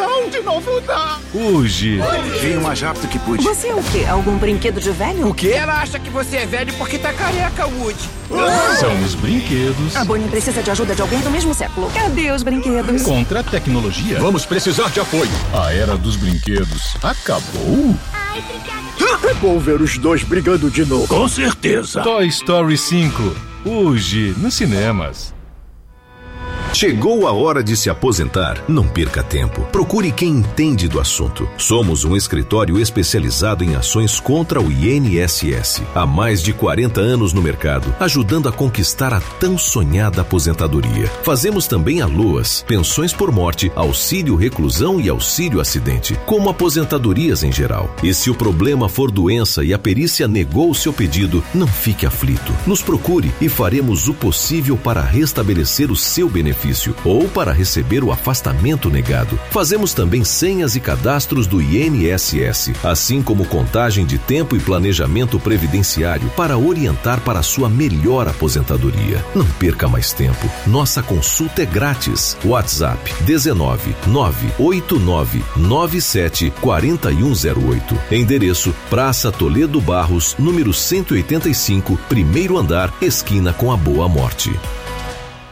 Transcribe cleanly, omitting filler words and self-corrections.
sensação de novidade. Hoje. Vem o mais rápido que pude. Você é o quê? Algum brinquedo de velho? O quê? Ela acha que você é velho porque tá careca, Woody. São os brinquedos. A Bonnie precisa de ajuda de alguém do mesmo século. Cadê os brinquedos? Contra a tecnologia. Vamos precisar de apoio. A era dos brinquedos acabou? É bom ver os dois brigando de novo. Com certeza. Toy Story 5. Hoje, nos cinemas. Chegou a hora de se aposentar? Não perca tempo. Procure quem entende do assunto. Somos um escritório especializado em ações contra o INSS. Há mais de 40 anos no mercado, ajudando a conquistar a tão sonhada aposentadoria. Fazemos também a LOAS, pensões por morte, auxílio reclusão e auxílio acidente, como aposentadorias em geral. E se o problema for doença e a perícia negou o seu pedido, não fique aflito. Nos procure e faremos o possível para restabelecer o seu benefício ou para receber o afastamento negado. Fazemos também senhas e cadastros do INSS, assim como contagem de tempo e planejamento previdenciário para orientar para a sua melhor aposentadoria. Não perca mais tempo. Nossa consulta é grátis. WhatsApp 19 989 97 4108. Endereço Praça Toledo Barros, número 185, primeiro andar, esquina com a Boa Morte.